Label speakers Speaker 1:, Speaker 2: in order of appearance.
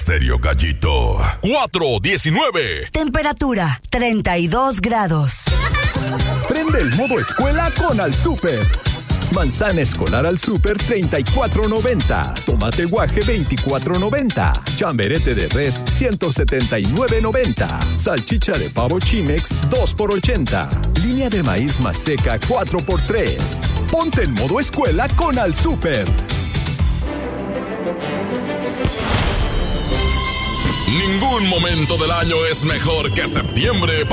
Speaker 1: Estéreo Gallito 419.
Speaker 2: Temperatura 32 grados.
Speaker 3: Prende el modo escuela con Al Súper. Manzana escolar al súper 34.90. Tomate guaje 24.90. Chamberete de res 179.90. Salchicha de pavo Chimex 2 por 80. Línea de maíz más seca 4 por 3. Ponte en modo escuela con Al Súper.
Speaker 1: Ningún momento del año es mejor que septiembre